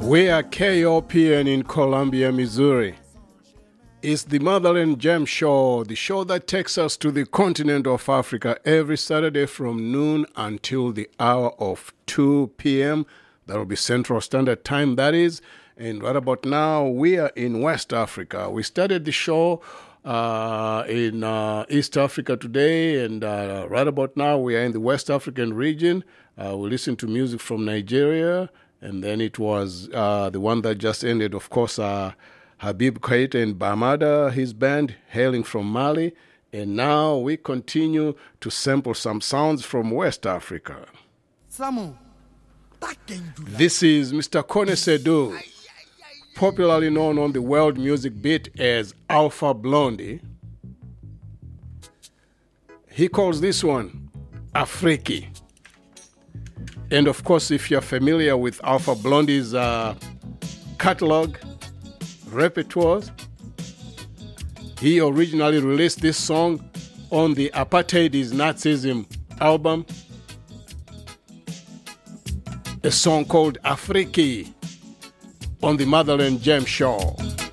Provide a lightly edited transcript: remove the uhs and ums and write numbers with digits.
We are KOPN in Columbia, Missouri. It's the Motherland Jam Show, the show that takes us to the continent of Africa every Saturday from noon until the hour of 2 p.m. That will be Central Standard Time, that is. And right about now, we are in West Africa. We started the show in East Africa today, and right about now, we are in the West African region. We listened to music from Nigeria, and then it was the one that just ended, of course, Habib Keita and Bamada, his band, hailing from Mali. And now we continue to sample some sounds from West Africa. This is Mr. Kone Sedu, popularly known on the world music beat as Alpha Blondy. He calls this one Afriki. And of course, if you're familiar with Alpha Blondy's catalog, repertoires, he originally released this song on the Apartheid is Nazism album, a song called Afriki on the Motherland Jam Show.